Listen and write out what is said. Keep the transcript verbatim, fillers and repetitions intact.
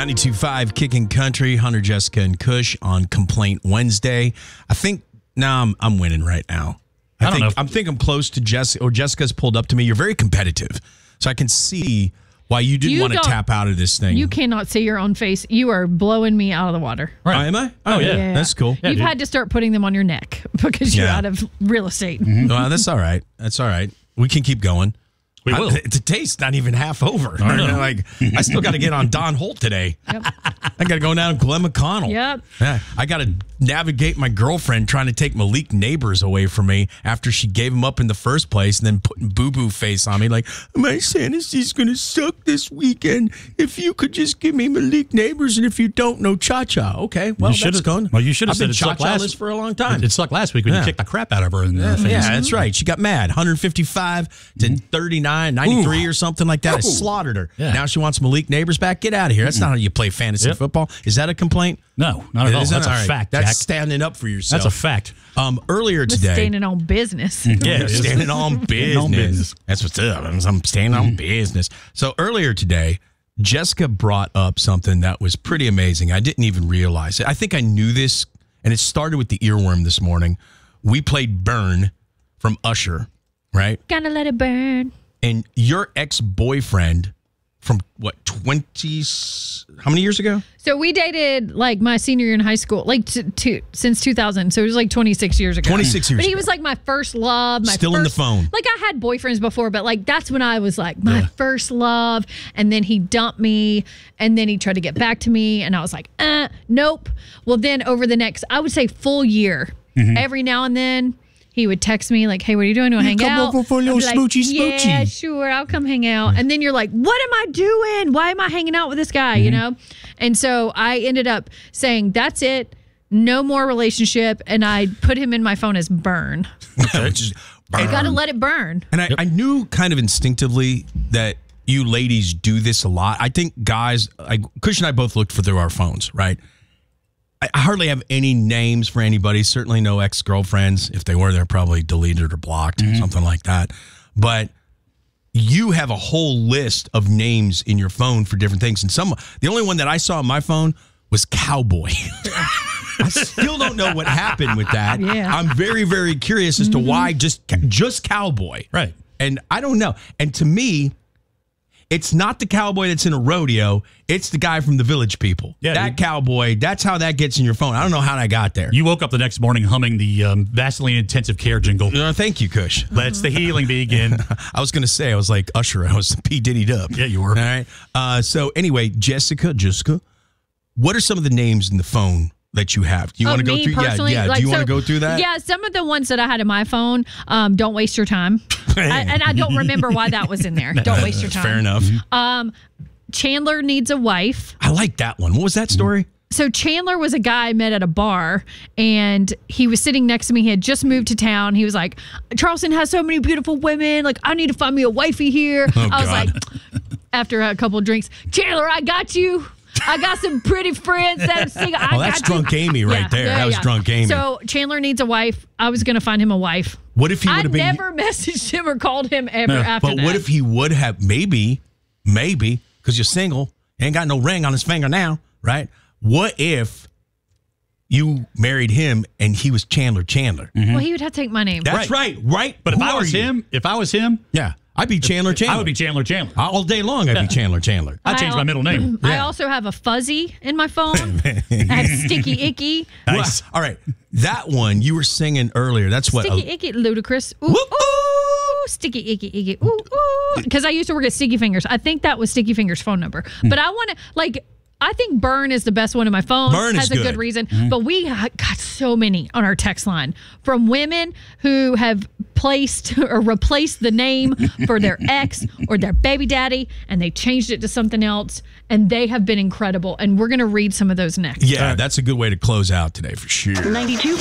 ninety-two point five Kicking Country, Hunter, Jessica, and Kush on Complaint Wednesday. I think now I'm I'm winning right now. I, I think I think I'm close to Jessica, or Jessica's pulled up to me. You're very competitive, so I can see why you didn't you want to tap out of this thing. You cannot see your own face. You are blowing me out of the water. Right? Oh, am I? Oh, oh yeah. yeah. That's cool. Yeah, You've dude. had to start putting them on your neck because you're yeah. out of real estate. Mm-hmm. Well, that's all right. That's all right. We can keep going. We will. I, the taste's not even half over. I know. Like I still got to get on Don Holt today. Yep. I got to go down to Glenn McConnell. Yep. Yeah, I got to navigate my girlfriend trying to take Malik Neighbors away from me after she gave him up in the first place, and then putting boo-boo face on me like, my fantasy's going to suck this weekend. If you could just give me Malik Neighbors, and if you don't, no cha-cha. Okay, well, you that's going. Well, you should have I've said been it sucked last cha-cha for a long time. It, it sucked last week when yeah. you kicked the crap out of her in the yeah, face. Yeah, that's right. She got mad. one fifty-five to thirty-nine, ninety-three Ooh. or something like that. I slaughtered her. Yeah. Now she wants Malik Neighbors back. Get out of here. That's not how you play fantasy yep. football. Is that a complaint? No, not at all. That's a right. fact, Jack. That's standing up for yourself. That's a fact. Um, earlier That's today. standing on business. Yeah, standing on business. on business. That's what's up. I'm standing on business. So earlier today, Jessica brought up something that was pretty amazing. I didn't even realize it. I think I knew this, and it started with the earworm this morning. We played Burn from Usher, right? Gotta let it burn. And your ex-boyfriend from what, twenties, how many years ago? So we dated like my senior year in high school, like t- t- since two thousand. So it was like twenty-six years ago. twenty-six years But he ago. was like my first love. My Still first, in the phone. Like I had boyfriends before, but like that's when I was like my yeah. first love. And then he dumped me, and then he tried to get back to me, and I was like, uh, nope. Well, then over the next, I would say full year, mm-hmm. every now and then, he would text me like, hey, what are you doing? Do you want to hang come out? Come over for a little like, smoochy smoochy. Yeah, sure. I'll come hang out. And then you're like, what am I doing? Why am I hanging out with this guy? Mm-hmm. You know? And so I ended up saying, that's it. No more relationship. And I put him in my phone as burn. Okay. Just burn. You got to let it burn. And I, I knew kind of instinctively that you ladies do this a lot. I think guys, like Kush and I both looked for through our phones, right? I hardly have any names for anybody. Certainly no ex-girlfriends. If they were, they're probably deleted or blocked, mm-hmm. something like that. But you have a whole list of names in your phone for different things. And some, the only one that I saw on my phone was Cowboy. I still don't know what happened with that. Yeah. I'm very, very curious as to mm-hmm. why just just Cowboy. Right. And I don't know. And to me, it's not the cowboy that's in a rodeo. It's the guy from the Village People. Yeah, that you, cowboy, that's how that gets in your phone. I don't know how that got there. You woke up the next morning humming the um, Vaseline intensive care jingle. Uh, thank you, Kush. Let's the healing begin. I was going to say, I was like Usher. I was P. Diddy'd up. Yeah, you were. All right. Uh, so anyway, Jessica, Jessica, what are some of the names in the phone that you have? Do you oh, want to go through? Yeah, yeah. Like, Do you so, want to go through that? Yeah, some of the ones that I had in my phone, um, don't waste your time. I, and I don't remember why that was in there. Don't waste your time. Fair enough. Um, Chandler needs a wife. I like that one. What was that story? So Chandler was a guy I met at a bar, and he was sitting next to me. He had just moved to town. He was like, Charleston has so many beautiful women. Like, I need to find me a wifey here. Oh, I was God. like, after a couple of drinks, Chandler, I got you. I got some pretty friends that sing. I oh, that's got drunk you. Amy right yeah, there. Yeah, that was yeah. drunk Amy. So Chandler needs a wife. I was going to find him a wife. What if he would I have been? I never messaged him or called him ever no, after but that. But what if he would have? Maybe, maybe, because you're single, ain't got no ring on his finger now, right? What if you married him and he was Chandler Chandler? Mm-hmm. Well, he would have to take my name. That's right, right. right. But Who if I was you? him, if I was him, yeah. I'd be Chandler Chandler. I would be Chandler Chandler. All day long, I'd yeah. be Chandler Chandler. I'd change my middle name. I Yeah. also have a Fuzzy in my phone. I have Sticky Icky. Nice. Well, all right. That one you were singing earlier. That's what. Sticky uh, Icky, Ludacris. Ooh, ooh, Sticky Icky Icky. Ooh, ooh. Because I used to work at Sticky Fingers. I think that was Sticky Fingers' phone number. Hmm. But I want to, like, I think Burn is the best one in my phone. Burn has is a good. good reason. Mm-hmm. But we got so many on our text line from women who have placed or replaced the name for their ex or their baby daddy, and they changed it to something else, and they have been incredible. And we're going to read some of those next. Yeah, that's a good way to close out today for sure. ninety-two